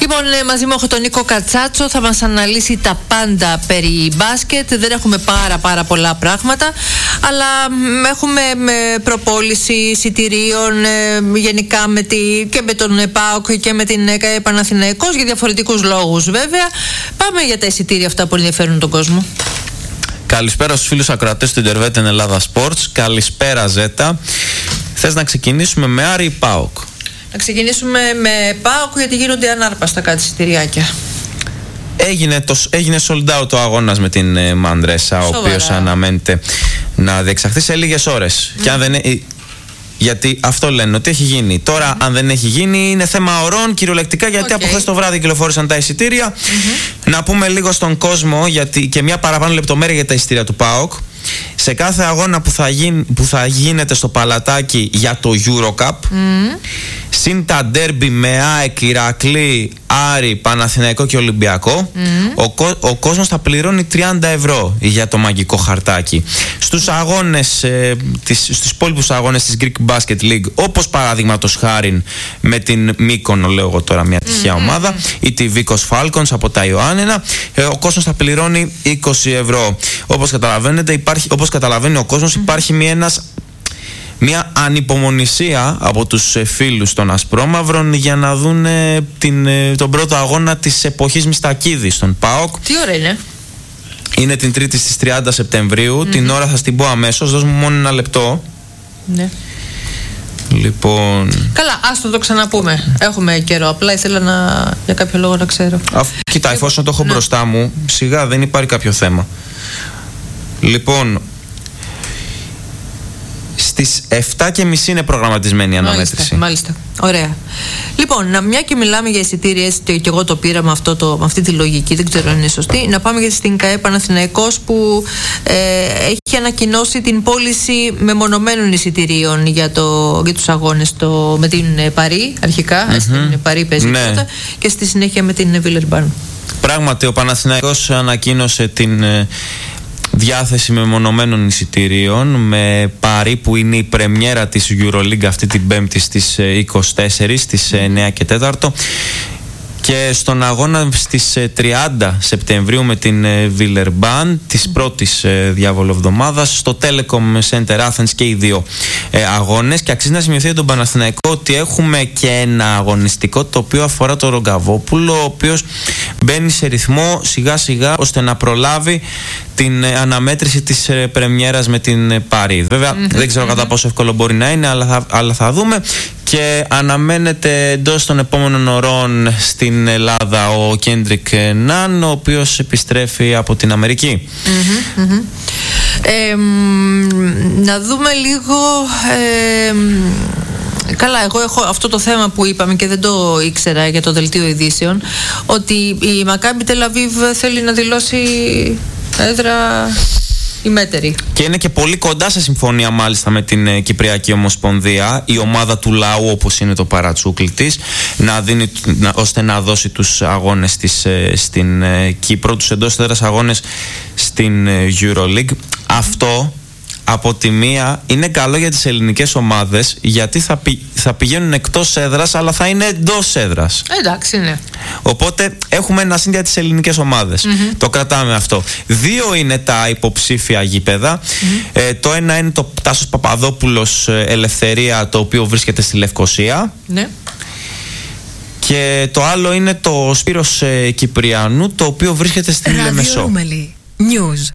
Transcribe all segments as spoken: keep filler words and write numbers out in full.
Λοιπόν, μαζί μου έχω τον Νίκο Κατσάτσο, θα μας αναλύσει τα πάντα περί μπάσκετ. Δεν έχουμε πάρα πάρα πολλά πράγματα, αλλά έχουμε προπόληση εισιτηρίων γενικά με τη, και με τον ΠΑΟΚ και με την ΕΚΑΕ Παναθηναϊκός, για διαφορετικούς λόγους βέβαια. Πάμε για τα εισιτήρια αυτά που ενδιαφέρουν τον κόσμο. Καλησπέρα στους φίλους ακροατές του Ιντερβέτ Ελλάδα Sports. Καλησπέρα Ζέτα. Θες να ξεκινήσουμε με Άρη ή ΠΑΟΚ? Να ξεκινήσουμε με ΠΑΟΚ, γιατί γίνονται ανάρπαστα κάτι εισιτηριάκια. Έγινε, το, έγινε sold out ο αγώνας με την ε, Μαντρέσα, ο οποίος αναμένεται να διεξαχθεί σε λίγες ώρες. Mm. Και αν δεν, ε, γιατί αυτό λένε ότι έχει γίνει. Τώρα, mm-hmm. αν δεν έχει γίνει, είναι θέμα ωρών κυριολεκτικά, γιατί okay. από χθες το βράδυ κυκλοφόρησαν τα εισιτήρια. Mm-hmm. Να πούμε λίγο στον κόσμο, γιατί, και μια παραπάνω λεπτομέρεια για τα εισιτήρια του ΠΑΟΚ. Σε κάθε αγώνα που θα, γίνει, που θα γίνεται στο Παλατάκι για το EuroCup, mm. συν τα ντέρμπι με ΑΕΚ, Ηρακλή, Άρη, Παναθηναϊκό και Ολυμπιακό, mm. ο, ο κόσμος θα πληρώνει τριάντα ευρώ για το μαγικό χαρτάκι. Στους αγώνες, ε, τις, στους υπόλοιπους αγώνες της Greek Basket League, όπως παραδείγματος χάριν με την Μύκονο, λέω εγώ τώρα μια τυχαία mm. ομάδα, ή τη Βίκος Falcons από τα Ιωάννενα, ε, ο κόσμος θα πληρώνει είκοσι ευρώ. Όπως καταλαβαίνετε, υπάρχει, όπως καταλαβαίνει ο κόσμος, mm. υπάρχει μια, ένας, μια ανυπομονησία από τους ε, φίλους των Ασπρόμαυρων για να δουν ε, την, ε, τον πρώτο αγώνα της εποχής Μιστακίδη στον ΠΑΟΚ. Τι ώρα είναι? Είναι την Τρίτη στις τριάντα Σεπτεμβρίου. Mm-hmm. Την ώρα θα την πω αμέσως. Δώσ' μου μόνο ένα λεπτό. Ναι. Λοιπόν... Καλά, ας το, το ξαναπούμε. Έχουμε καιρό. Απλά ήθελα να, για κάποιο λόγο να ξέρω. Α, κοίτα, εφόσον το έχω ναι. μπροστά μου, σιγά δεν υπάρχει κάποιο θέμα. Λοιπόν, στις εφτά και μισή είναι προγραμματισμένη η αναμέτρηση. Μάλιστα, μάλιστα. Ωραία. Λοιπόν, μια και μιλάμε για εισιτήρια, έτσι και εγώ το πήρα με, αυτό το, με αυτή τη λογική, δεν ξέρω αν είναι σωστή, να πάμε για στην ΚΑΕ Παναθηναϊκός, που ε, έχει ανακοινώσει την πώληση μεμονωμένων εισιτηρίων για, το, για τους αγώνες το, με την Παρί, αρχικά, mm-hmm. στην Παρί παίζει ναι. πρώτα, και στη συνέχεια με την Βιλερμπάν. Πράγματι, ο Παναθηναϊκός ανακοίνωσε την διάθεση μεμονωμένων εισιτηρίων με Παρί, που είναι η πρεμιέρα της EuroLeague αυτή την Πέμπτη στις είκοσι τέσσερα, στις εννιά και τέσσερα, και στον αγώνα στις τριάντα Σεπτεμβρίου με την Βιλερμπάν της πρώτης διάβολο εβδομάδας στο Telecom Center Athens, και οι δύο ε, αγώνες. Και αξίζει να σημειωθεί για τον Παναθηναϊκό ότι έχουμε και ένα αγωνιστικό το οποίο αφορά τον Ρογκαβόπουλο, ο οποίος μπαίνει σε ρυθμό σιγά σιγά ώστε να προλάβει την αναμέτρηση της πρεμιέρας με την Παρί. Βέβαια mm-hmm. δεν ξέρω κατά πόσο εύκολο μπορεί να είναι, αλλά θα, αλλά θα δούμε. Και αναμένεται εντός των επόμενων ωρών στην Ελλάδα ο Κέντρικ Ναν, ο οποίος επιστρέφει από την Αμερική. Mm-hmm, mm-hmm. Ε, να δούμε λίγο... Ε, καλά, εγώ έχω αυτό το θέμα που είπαμε και δεν το ήξερα για το δελτίο ειδήσεων, ότι η Μακάμπι Τελαβίβ θέλει να δηλώσει έδρα ημέτερη. Και είναι και πολύ κοντά σε συμφωνία μάλιστα με την ε, Κυπριακή Ομοσπονδία, η ομάδα του λαού, όπως είναι το παρατσούκλι της, να δίνει, να, ώστε να δώσει τους αγώνες της ε, στην ε, Κύπρο, τους εντός έδρας αγώνες στην ε, EuroLeague. Αυτό από τη μία είναι καλό για τις ελληνικές ομάδες, γιατί θα, πη, θα πηγαίνουν εκτός έδρας, αλλά θα είναι εντός έδρας. Εντάξει, ναι. Οπότε έχουμε ένα σύν για τις ελληνικές ομάδες. Mm-hmm. Το κρατάμε αυτό. Δύο είναι τα υποψήφια γήπεδα. Mm-hmm. Ε, το ένα είναι το Τάσος Παπαδόπουλος Ελευθερία, το οποίο βρίσκεται στη Λευκοσία. Ναι. Και το άλλο είναι το Σπύρος ε, Κυπριανού, το οποίο βρίσκεται στη Λεμεσό. News.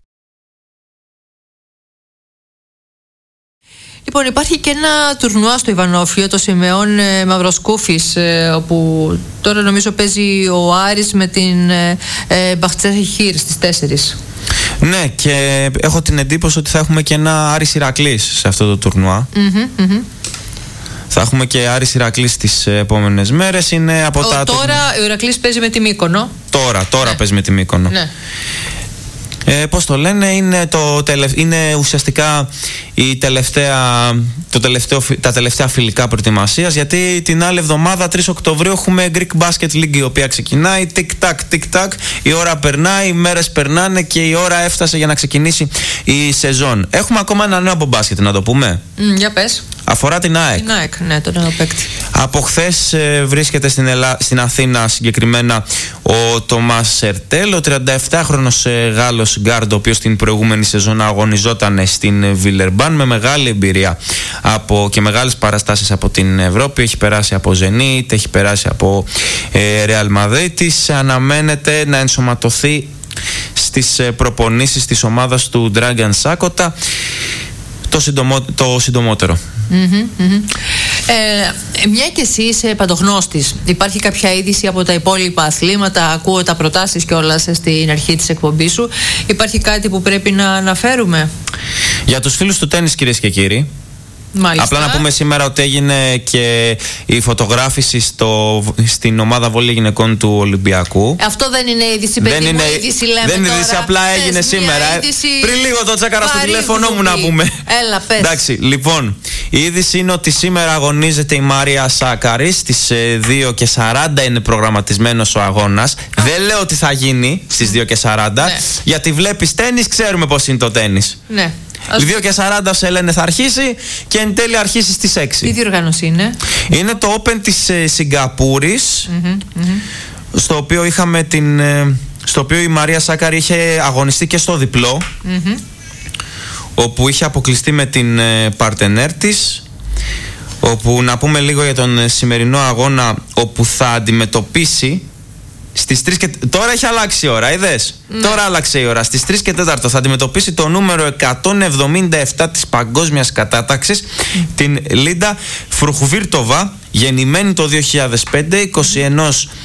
Λοιπόν, υπάρχει και ένα τουρνουά στο Ιβανόφιο, το Σιμεών ε, Μαυροσκούφης, ε, όπου τώρα νομίζω παίζει ο Άρης με την ε, ε, Μπαχτσέχιρ στις τέσσερις. Ναι, και έχω την εντύπωση ότι θα έχουμε και ένα Άρης Ηρακλής σε αυτό το τουρνουά. Mm-hmm, mm-hmm. Θα έχουμε και Άρης Ηρακλής τις επόμενες μέρες. Είναι από ο, τα... Τώρα ο Ηρακλής παίζει με τη Μύκονο. Τώρα, τώρα ναι. παίζει με τη Μύκονο. Ναι. Ε, πώς το λένε, είναι, το τελευ... είναι ουσιαστικά η τελευταία, το τελευταίο, τα τελευταία φιλικά προετοιμασίας, γιατί την άλλη εβδομάδα τρεις Οκτωβρίου έχουμε Greek Basket League, η οποία ξεκινάει τικ-τακ, τικ-τακ, η ώρα περνάει, οι μέρες περνάνε και η ώρα έφτασε για να ξεκινήσει η σεζόν. Έχουμε ακόμα ένα νέο από μπάσκετ, να το πούμε. Mm, για πες. Αφορά την ΑΕΚ. Την ΑΕΚ, ναι, τον νέο παίκτη. Από χθες ε, βρίσκεται στην, Ελλά... στην Αθήνα συγκεκριμένα ο Τομάς Σερτέλ, ο τριανταεπτάχρονος ε, Γάλλος γκάρντ, ο οποίος την προηγούμενη σεζόν αγωνιζόταν στην Βιλερμπάν με μεγάλη εμπειρία από... και μεγάλες παραστάσεις από την Ευρώπη. Έχει περάσει από Ζενίτ, έχει περάσει από ε, Ρεάλ Μαδρίτης. Αναμένεται να ενσωματωθεί στις ε, προπονήσεις της ομάδας του Dragan Σάκοτα το, συντομο... το συντομότερο. Mm-hmm, mm-hmm. Ε, μια και εσύ είσαι παντογνώστης, υπάρχει κάποια είδηση από τα υπόλοιπα αθλήματα? Ακούω τα προτάσεις κιόλας στην αρχή της εκπομπής σου. Υπάρχει κάτι που πρέπει να αναφέρουμε? Για τους φίλους του τένις, κυρίες και κύριοι, μάλιστα, απλά να πούμε σήμερα ότι έγινε και η φωτογράφηση στο, στην ομάδα βόλεϊ γυναικών του Ολυμπιακού. Αυτό δεν είναι είδηση, παιδί, δεν μου, είναι είδηση λέμε. Δεν είναι τώρα. είδηση, απλά έγινε πες σήμερα. Είδηση... Πριν λίγο το τσάκαρα στο τηλέφωνο μου να πούμε. Έλα, πες. Εντάξει, λοιπόν, η είδηση είναι ότι σήμερα αγωνίζεται η Μαρία Σάκαρη. Στις δύο και σαράντα είναι προγραμματισμένος ο αγώνας. Δεν λέω ότι θα γίνει στις δύο και σαράντα, ναι, γιατί βλέπεις τένις, ξέρουμε πώς είναι το τένις. Ναι. δύο και σαράντα σε λένε θα αρχίσει και εν τέλει αρχίσει στις έξι. Τι διοργάνωση είναι? Είναι το Open της ε, Σιγκαπούρης, mm-hmm, mm-hmm. στο οποίο είχαμε την, ε, στο οποίο η Μαρία Σάκαρη είχε αγωνιστεί και στο διπλό, mm-hmm. όπου είχε αποκλειστεί με την ε, παρτενέρ της, όπου να πούμε λίγο για τον ε, σημερινό αγώνα, όπου θα αντιμετωπίσει στις τρεις και... Τώρα έχει αλλάξει η ώρα, είδες. Ναι. Τώρα άλλαξε η ώρα. Στις τρεις και τέσσερα θα αντιμετωπίσει το νούμερο εκατόν εβδομήντα επτά της παγκόσμιας κατάταξης, mm. την Λίντα Φρουχβίρτοβα, γεννημένη το δύο χιλιάδες πέντε, είκοσι ένα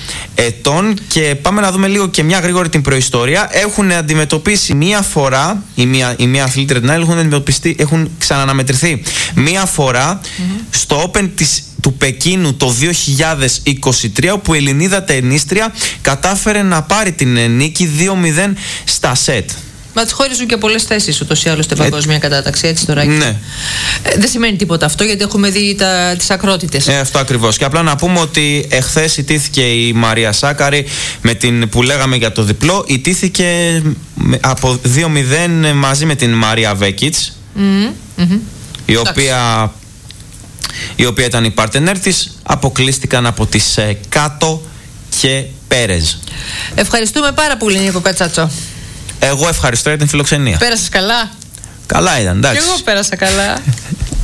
ετών. Και πάμε να δούμε λίγο και μια γρήγορη την προϊστορία. Έχουν αντιμετωπίσει μία φορά, η μία, η μία αθλήτρια την άλλη, έχουν, αντιμετωπιστεί, έχουν ξαναναμετρηθεί μία φορά mm-hmm. στο Open της του Πεκίνου το δύο χιλιάδες είκοσι τρία, όπου η Ελληνίδα τενίστρια κατάφερε να πάρει την νίκη δύο μηδέν στα σετ. Μα τις χώριζουν και πολλές θέσεις ούτως ή άλλως στην παγκόσμια κατάταξη, έτσι τώρα. Ναι. Ε, δεν σημαίνει τίποτα αυτό, γιατί έχουμε δει τα, τις ακρότητες. Ε, αυτό ακριβώς. Και απλά να πούμε ότι εχθές ιτήθηκε η Μαρία Σάκαρη με την που λέγαμε για το διπλό. Ιτήθηκε από δύο μηδέν μαζί με την Μαρία Βέκιτς, mm-hmm. Mm-hmm. η οποία... η οποία ήταν η παρτενέρ της. Αποκλείστηκαν από τις ε, Κάτω και Πέρεζ. Ευχαριστούμε πάρα πολύ, Νίκο Κατσάτσο. Εγώ ευχαριστώ για την φιλοξενία. Πέρασες καλά? Καλά ήταν, εντάξει. Και εγώ πέρασα καλά.